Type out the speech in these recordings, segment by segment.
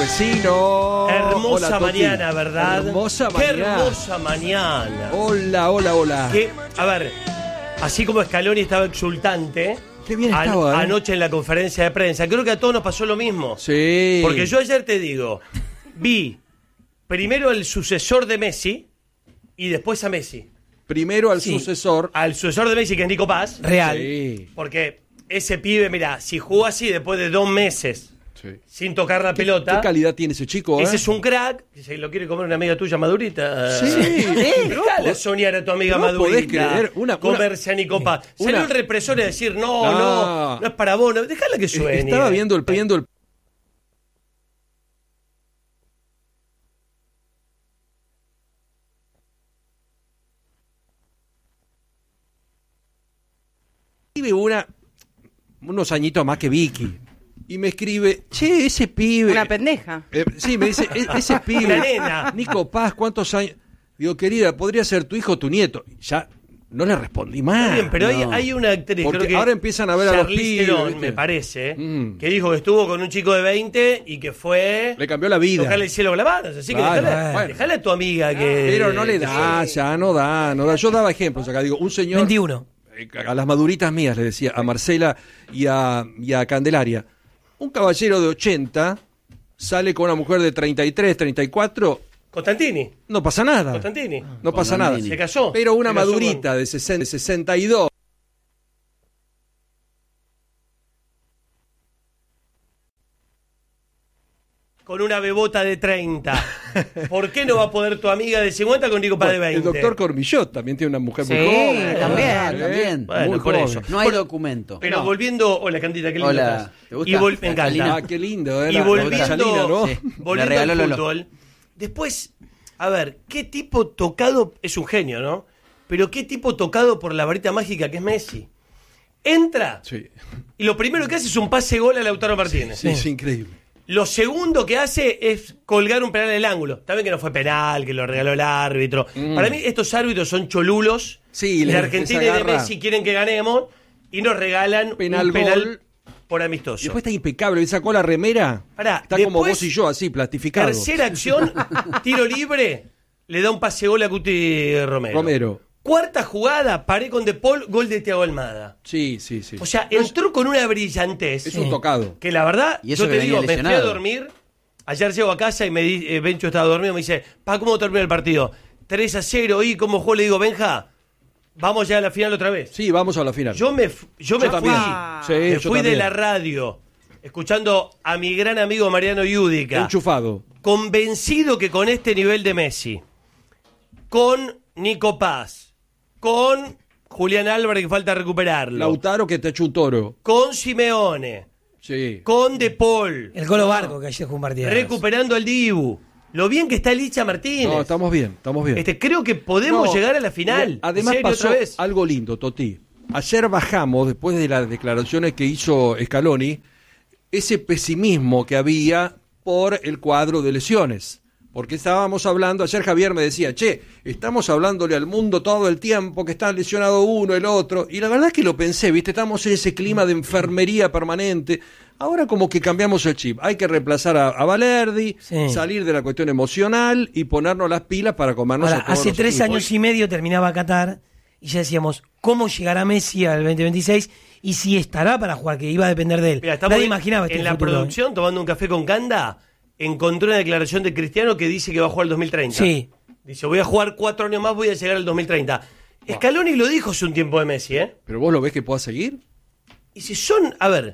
vecino. Hermosa Hola, Toti. mañana, ¿verdad? Hermosa Qué mañana. hermosa mañana. Hola. Que, a ver, así como Scaloni estaba exultante Qué bien estaba, anoche en la conferencia de prensa, creo que a todos nos pasó lo mismo. Sí. Porque yo ayer te digo, vi primero el sucesor de Messi y después a Messi. Primero al sucesor. Al sucesor de Messi, que es Nico Paz. Real. Sí. Porque ese pibe, mira, si jugó así después de 2 meses Sí. sin tocar la pelota. ¿Qué calidad tiene ese chico? Ese es un crack, que se lo quiere comer una amiga tuya madurita. Sí. Dejala soñar a tu amiga No madurita. podés creer, comerse a Nico Paz. Salió el represor y decir, no es para vos. Dejala que sueñe. Estaba viendo el Vive unos añitos más que Vicky. Y me escribe, che, ese pibe. Una pendeja. Sí, me dice, ese pibe. Una nena. Nico Paz, ¿cuántos años? Digo, querida, podría ser tu hijo o tu nieto. Ya no le respondí más. Está bien, pero no. hay una actriz, Porque creo que ahora empiezan a ver a los Charlize pibes, Theron, ¿viste? me parece, Mm. que dijo que estuvo con un chico de 20 y que fue Le cambió la vida. tocarle el cielo con las manos. Así que Claro, dejala, bueno. dejala a tu amiga que... Pero no le da, ya no da. Yo daba ejemplos acá. Digo, un señor. 21. A las maduritas mías, le decía, a Marcela y a Candelaria. Un caballero de 80 sale con una mujer de 33, 34, Constantini. no pasa nada. Constantini. No pasa nada. Se casó. Pero una Se casó madurita de 60, 62. con una bebota de 30. ¿Por qué no va a poder tu amiga de 50 con Nico Paz de 20? El doctor Cormillot también tiene una mujer muy Sí, joven. también. Bueno, muy por joven. eso. No hay documento. Pero No. volviendo... Hola, Candita, qué lindo Hola, estás. ¿te gusta? Y me La encanta. Calina. Ah, qué lindo, ¿eh? Y La volviendo, Chalina, ¿no? Sí. volviendo Le al regaló Lolo. fútbol, después, a ver, ¿qué tipo tocado? Es un genio, ¿no? Pero ¿qué tipo tocado por la varita mágica que es Messi? Entra Sí, y lo primero que hace es un pase gol a Lautaro Martínez. sí, es increíble. Lo segundo que hace es colgar un penal en el ángulo. Está bien que no fue penal, que lo regaló el árbitro. Para mí estos árbitros son cholulos. Sí, de les Argentina y de agarra. Messi quieren que ganemos y nos regalan Penal un penal gol. por amistoso. Después está impecable. Él sacó la remera. Pará, Está como después, vos y yo, así, plastificado. Tercera acción, tiro libre, le da un pase gol a Cuti Romero. Cuarta jugada, paré con De Paul, gol de Thiago Almada. Sí. O sea, entró con una brillantez Es un tocado. que la verdad, Y eso yo que te venía digo, me fui a lesionado. dormir. Ayer llego a casa y Bencho estaba dormido. Me dice, ¿cómo termina el partido? 3-0. ¿Y cómo jugó? Le digo, Benja, vamos ya a la final otra vez. Sí, vamos a la final. Yo me fui, también. Sí, me yo fui de también. la radio, escuchando a mi gran amigo Mariano Yudica. Enchufado. Convencido que con este nivel de Messi, con Nico Paz, con Julián Álvarez que falta recuperarlo, Lautaro que te echó un toro. con Simeone, Sí. con De Paul, El Colo Barco que ayer jugó un partido. recuperando al Dibu, lo bien que está Licha Martínez. No, estamos bien. Creo que podemos No, llegar a la final. Además ¿En serio, pasó otra vez? algo lindo, Toti. Ayer bajamos, después de las declaraciones que hizo Scaloni, ese pesimismo que había por el cuadro de lesiones. Porque estábamos hablando, ayer Javier me decía, che, estamos hablándole al mundo todo el tiempo que está lesionado uno, el otro. Y la verdad es que lo pensé, ¿viste? Estamos en ese clima de enfermería permanente. Ahora como que cambiamos el chip. Hay que reemplazar a Valerdi, Sí. salir de la cuestión emocional y ponernos las pilas para comernos Ahora, a todos hace los 3 equipos. años y medio terminaba Qatar y ya decíamos, ¿cómo llegará Messi al 2026? Y si estará para jugar, que iba a depender de él. Mira, estamos Nadie imaginaba este en la futuro, producción, tomando un café con Canda, encontró una declaración de Cristiano que dice que va a jugar el 2030. Sí. Dice, voy a jugar 4 años más, voy a llegar al 2030. Scaloni lo dijo hace un tiempo de Messi, ¿eh? ¿Pero vos lo ves que pueda seguir? Y si son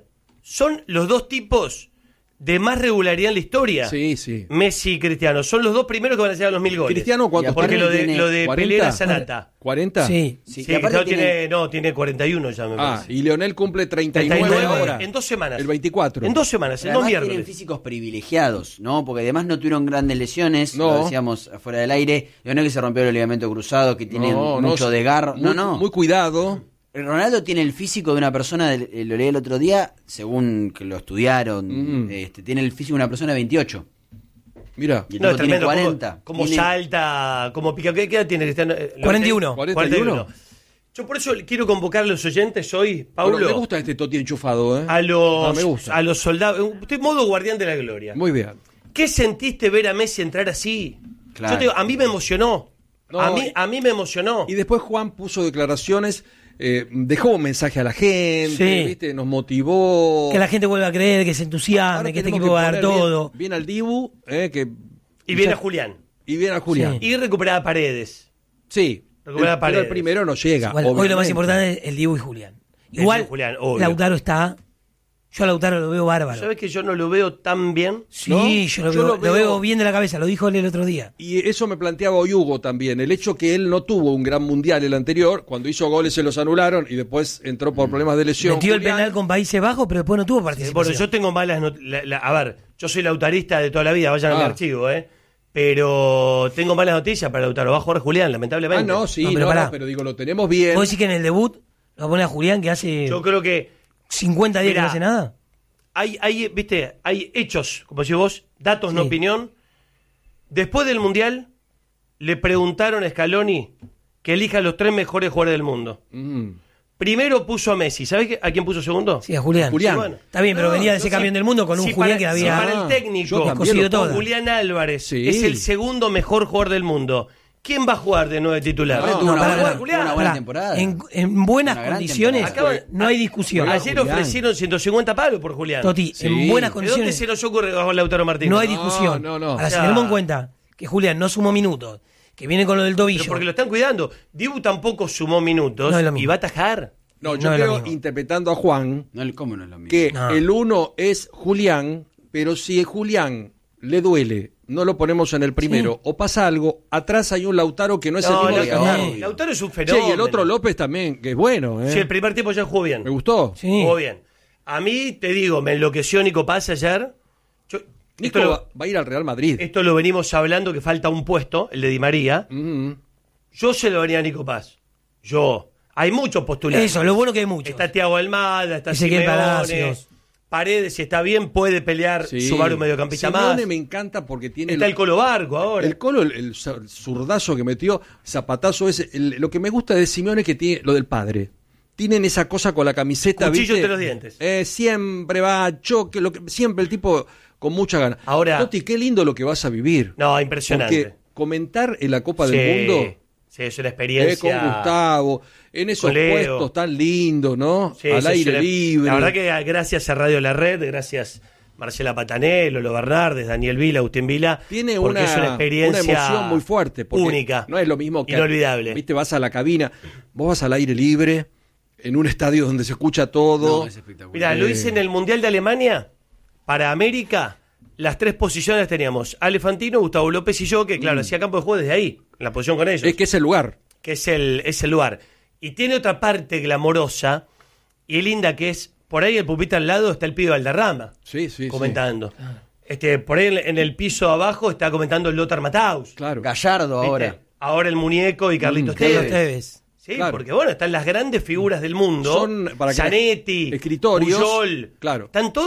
los dos tipos de más regularidad en la historia. Sí, sí. Messi y Cristiano. Son los dos primeros que van a llegar a los 1000 goles. Cristiano, ¿cuántos Porque tiene? lo de 40. Pelé era Sanata. ¿40? Sí. Sí, y aparte Cristiano tiene 41 ya, me Ah, parece. y Leonel cumple 39 39 ahora. en 2 semanas. El 24. En 2 semanas, en 2 Además tienen miércoles. físicos privilegiados, ¿no? Porque además no tuvieron grandes lesiones, No. lo decíamos afuera del aire. No es que se rompió el ligamento cruzado, que tiene mucho desgarro. No. Muy cuidado. Ronaldo tiene el físico de una persona, lo leí el otro día, según que lo estudiaron, tiene el físico de una persona de 28. Mira. Y el No, tipo es tiene tremendo. 40. Como Tiene- salta, como pica. ¿Qué edad tiene Cristiano? 41. 41. Yo por eso quiero convocar a los oyentes hoy, Bueno, Paulo, me gusta este Toti enchufado, ¿eh? a Ah, me gusta. los soldados. Estoy en modo guardián de la gloria. Muy bien. ¿Qué sentiste ver a Messi entrar así? Claro. Yo te digo, a mí me emocionó. No, a mí me emocionó. Y después Juan puso declaraciones, dejó un mensaje a la gente, Sí. ¿viste? Nos motivó. Que la gente vuelva a creer, que se entusiasme, Ahora que este tenemos equipo va a dar poner todo. Bien al Dibu, Y viene a Julián. y bien a Julián. Sí. Y recuperaba Paredes. Sí. Recuperaba Pero el Paredes. primero no llega. Igual, hoy lo más obviamente. importante es el Dibu y Julián. El Igual, Dibu y Julián, obvio. Lautaro está... Yo a Lautaro lo veo bárbaro. ¿Sabes que yo no lo veo tan bien? Sí, ¿no? yo Yo lo veo bien de la cabeza, lo dijo él el otro día. Y eso me planteaba hoy Hugo también. El hecho que él no tuvo un gran mundial el anterior, cuando hizo goles se los anularon y después entró por problemas de lesión. Metió el Julián. penal con Países Bajos, pero después no tuvo participación. Bueno, yo tengo malas a ver, yo soy lautarista de toda la vida, vayan a mi archivo, pero tengo malas noticias para Lautaro. Va a jugar Julián, lamentablemente. Ah, no, sí, No, pero pará. pero digo, lo tenemos bien. ¿Vos decís que en el debut lo pone a Julián que hace Yo creo que 50 días que Mirá, no hace nada? viste, hay hechos, como decís vos, datos, no Sí. opinión. Después del Mundial, le preguntaron a Scaloni que elija los 3 mejores jugadores del mundo. Primero puso a Messi. ¿Sabés a quién puso segundo? Sí, a Julián. Julián. Sí, bueno. Está bien, pero No, venía de ser no, campeón sí, del mundo con un sí, Julián para- que sí, había para el yo técnico, también cosido lo pongo. todo. Julián Álvarez Sí. es el segundo mejor jugador del mundo. ¿Quién va a jugar de 9 titular? No, Tuvo no, una pará, buena- pará, tuvo una buena Pará, temporada. en buenas Una gran condiciones temporada. no hay discusión. Julián. Ayer ofrecieron 150 palos por Julián. Toti, Sí. en buenas ¿De dónde condiciones se nos ocurre bajo Lautaro Martínez? no hay No, discusión. no, no. Ahora, si Ya. tenemos en cuenta que Julián no sumó minutos, que viene con lo del tobillo. Pero porque lo están cuidando. Dibu tampoco sumó minutos No es lo mismo. y va a atajar. No, yo No es lo creo, mismo. interpretando a Juan, No, ¿cómo no es lo mismo? que No. el uno es Julián, pero si a Julián le duele, no lo ponemos en el primero, o pasa algo, atrás hay un Lautaro que no es No, el mismo que Lautaro, Lautaro. Lautaro es un Che, fenómeno. y el otro López también, que es bueno, ¿eh? Sí, el primer tiempo ya jugó bien. Me gustó. Sí. Jugó bien. A mí, te digo, me enloqueció Nico Paz ayer. Nico va a ir al Real Madrid. Esto lo venimos hablando, que falta un puesto, el de Di María. Yo se lo venía a Nico Paz. Yo. Hay muchos postulantes. Eso, lo bueno que hay muchos. Está Thiago Almada, está Ezequiel Simeone. Palacios. Paredes, si está bien, puede pelear Sí. Subaru mediocampista Simeone más. me encanta porque tiene... Está el Colo Barco ahora. El Colo, el zurdazo que metió, zapatazo ese. Lo que me gusta de Simeone es que tiene lo del padre. Tienen esa cosa con la camiseta, Cuchillo ¿viste? entre los dientes. Siempre va, choque, siempre el tipo con mucha ganas. Ahora- Toti, qué lindo lo que vas a vivir. No, impresionante. Porque comentar en la Copa Sí, del Mundo, sí, es una experiencia. con Gustavo, en esos Coleo. puestos tan lindos, ¿no? Sí, Al sí, aire sí, libre. La verdad que gracias a Radio La Red, gracias Marcela Patanel, Lolo Bernardes, Daniel Vila, Agustín Vila. Tiene porque una, es una experiencia emoción muy fuerte. Porque única. No es lo mismo que... Inolvidable. Viste, vas a la cabina, vos vas al aire libre, en un estadio donde se escucha todo. No, es espectacular. Mirá, lo hice en el Mundial de Alemania, para América, las 3 posiciones teníamos Alefantino, Gustavo López y yo, que claro, hacía campo de juego desde ahí, en la posición con ellos, Es que es el lugar. que es el lugar. Y tiene otra parte glamorosa y linda, que es, por ahí el pupita al lado está el pibe Valderrama, Sí, sí, comentando. Por ahí en el piso abajo está comentando el Lothar Matthaus. sí. Claro. Gallardo ¿Viste? ahora. Ahora el muñeco y Carlitos Carlos Tevez. Tevez. Sí, Claro. porque bueno, están las grandes figuras del mundo. Son, para que- Zanetti, escritorios, Puyol. claro. Están todos